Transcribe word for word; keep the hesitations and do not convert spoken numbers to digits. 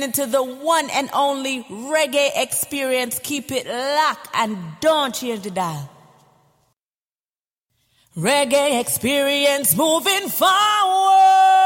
into the one and only reggae experience. Keep it locked and don't change the dial. Reggae experience moving forward.